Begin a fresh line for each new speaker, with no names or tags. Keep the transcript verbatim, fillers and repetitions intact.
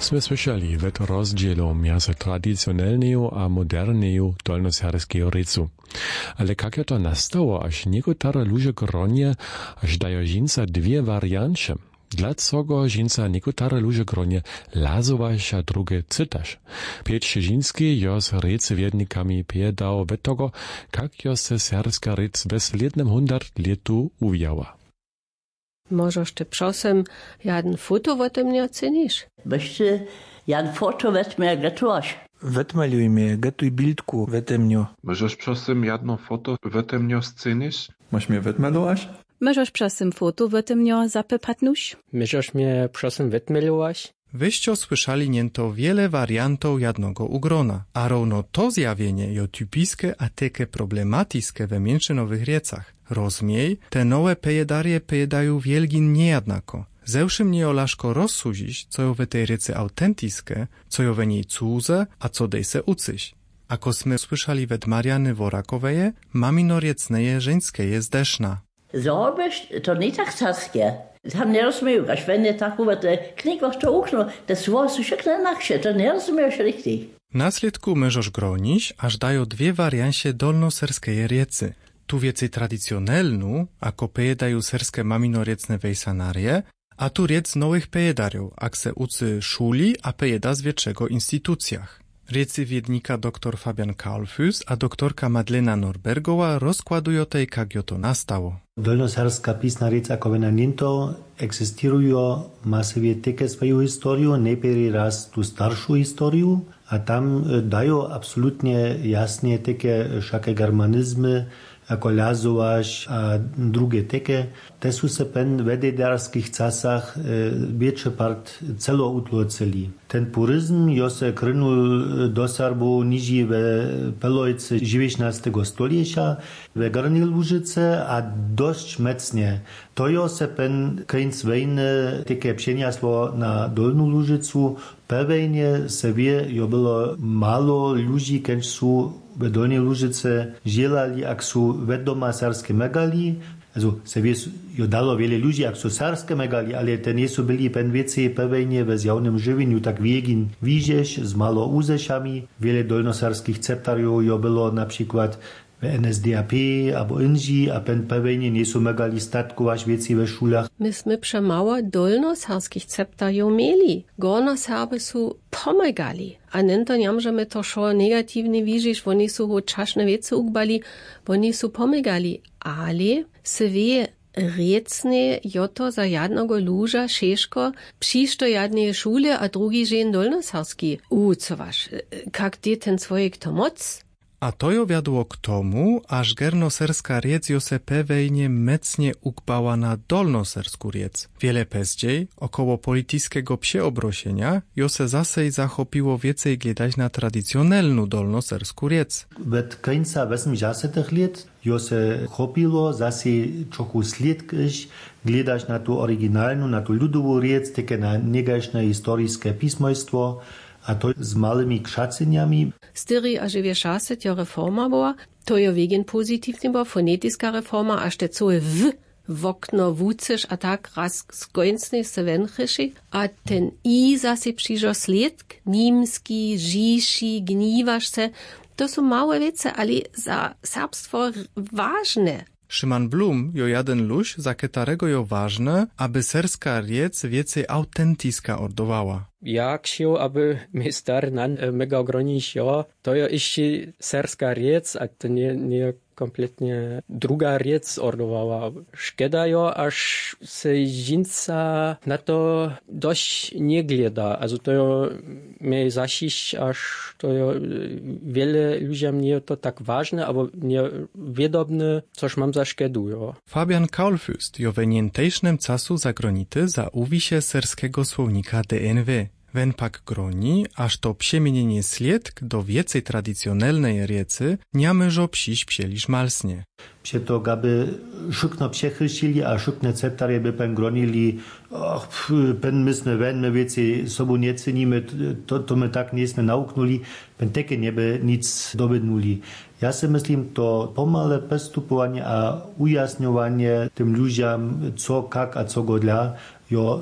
Sme słyszeli wet rozdzielu między tradycjonalną a moderną dolnoserską rycu. Ale jak je to nastało, aż niekotare ludzie gronie, aż dają żinca dwie warianty? Dlaczego żinca niekotare ludzie gronie lazowaś, a drugie cytasz? Pięć Żinski jo z rycewiednikami piedał we tego, jak jo se serska ryc bez jednym hundert letu uwijała.
Możesz ty czasem jeden foto o tym nie ocenisz?
Weźcie, jeden foto wet mnie gletuasz.
Wetmaluj mnie, getuj bildku wetemnio.
Możesz czasem jedno foto wetemnio scenisz?
Masz mnie wetmaluasz?
Możesz czasem foto wetemnio zapypatnuś?
Możesz mnie czasem wetmaluasz?
Wyście słyszeli niento wiele wariantów jednego ugrona, a równo to zjawienie jo typiskie a takie problematiskie we mięszynowych riecach. Rozmiej, te nowe pejedarie pejedają wielgin niejednako. Zewszy mnie olaszko rozsudzić, co jo we tej rycy autentiskie, co jo we niej cudze, a co dej se ucyś. Ako sme słyszeli wed Mariany Worakoweje, mamino riecneje żeńskeje zdeszna.
Zorbisch, to nie tak saskie. Tam nie rozumieją, aż wenn nie tak über te knikoch to ukno, das war so szykle nachsie, to nie rozumiesz richtig.
Naslідku możesz gronić, aż dają dwie wariancie dolnoserskeje riecy. Tu wiecej tradycjonalnu, ako pejedają serskie maminoriecne wejsanarie, a tu riec nowych pejedariów, ak se ucy szuli, a pejeda z wieczego instytucjach. Riecy wiednika dr Fabian Kaulfus a doktorka Madlena Norbergowa rozkładują tej, jak jo to nastało.
Dolnoserska pisna riec ako venaniento existirują masowie tyke swoją historię, najpierw raz tu starszą historię, a tam dają absolutnie jasnie tyke wszakie germanizmy, jako lazovaš a druge teke. Te su se pen vededarskich casach větše part celo utloceli. Ten purizm jo se krynul do Sarbu niži ve pelojce dziewiętnastego stoljeća, ve Gornjej Lužice a dość mecnie. To jo se pen kejnc vejne teke přeniaslo na Dolnu Lužicu. Pewnie se wie, jo bylo malo ludzi, kenč su v Dolnej Lužice želali, ak su vedoma sarske megali. Also, se wie, jo dalo wiele ludzi, ak su sarske megali, ale te nie su byli pen wiece pewnie w zjawnym żywieniu, tak wiegin widzieć z malo uzeszami. Wiele dolnosarskich ceptariów jo było na przykład w N S D A P albo inži, a pen pewnie nie su megali statkować wieci we szulach.
Myśmy przemało dolnoserskich ceptariów mieli. Gornoserby su pomagali. A nento njamžeme to šo negatívne vížiš, oni su ho čašne vece ukbali, oni su pomagali. Ale se vie riecne joto za jednego luža šeško přišto jedne šule, a drugi žen dolnoserski. U, co vaš, kak ty ten svojek to moc?
A to jo wiadło k tomu, aż gernoserska riec jo se pewnie mecnie ukbała na dolnosersku riec. Wiele pezdziej, około polityskiego przeobrosienia, jo se zasej zachopiło więcej gledać na tradycjonalną dolnosersku riec.
Wet końca osemdziesiątych lat jo se chopilo zasej trochu sliedkiš gledać na tu oryginalną, na tu ludową riec, takie na negačne historiskie pismojstwo, a to z małymi krzaceniami.
Styri a żywie szaset jo reforma była, to jo wegen pozytywnie była, fonetiska reforma, aż te całe w w okno wucysz, a tak raz skończny se węchyszy, a ten i zase przyjrzał sledk, nimski, žiši, gniwasz se, to są małe wiece, ale za serbstwo ważne.
Szyman Blum jo jeden luź, za ketarego jo ważne, aby serska riec więcej autentiska ordowała.
Ja chciał, aby mi star nan mega ogronić, jo, to jo jeszcze serska riec, a to nie, nie kompletnie druga riec ordowała. Szkoda jo, aż se żinca na to dość nie gleda. Also to jo mnie zasić, aż to jo wiele ludziom nie to tak ważne, albo nie wiadomne, coś mam za szkodu, jo.
Fabian Kaulfust jo we nientejsznym casu zagronity za uwisie serskiego słownika D N W. Wen pak groni, aż to przemienienie sliedk do wiecej tradycjonalnej riecy nie myżo psiś psieliż malsnie.
Psie to gaby szukno przechyścili, a szukne ceptarie by pen gronili, och, pen mysmy wen, my wiecie, sobu nie cenimy, to, to my tak nie sme nauknuli, pen teke nie by nic dobydnuli. Ja si myslím, to pomale postupovanie a ujasňovanie tym ludziom, co, kak a co godľa, jo